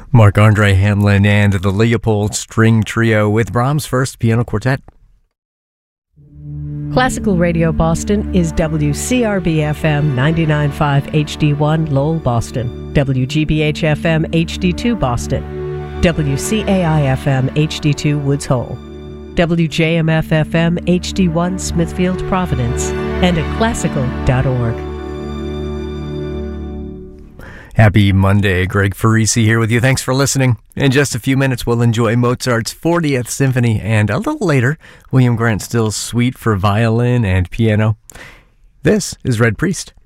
Marc-Andre Hamelin and the Leopold String Trio with Brahms' First Piano Quartet. Classical Radio Boston is WCRB-FM 99.5 HD1 Lowell, Boston, WGBH-FM HD2 Boston, WCAI-FM HD2 Woods Hole, WJMF-FM HD1 Smithfield, Providence, and at classical.org. Happy Monday. Greg Farisi here with you. Thanks for listening. In just a few minutes, we'll enjoy Mozart's 40th Symphony, and a little later, William Grant Still's Suite for violin and piano. This is Red Priest.